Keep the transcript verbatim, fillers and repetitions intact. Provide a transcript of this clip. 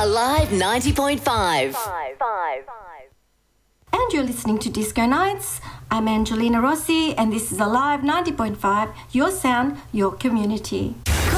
Alive ninety point five. And you're listening to Disco Nights. I'm Angelina Rossi, and this is Alive ninety point five, your sound, your community.